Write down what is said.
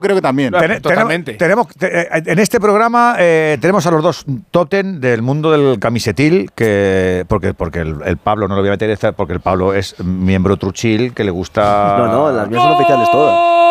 creo que también. Totalmente. En este programa tenemos a los dos top ten del mundo del camisetil, porque el Pablo, no lo voy a meter, porque el Pablo es miembro truchil, que le gusta... No, las mías son oficiales todas.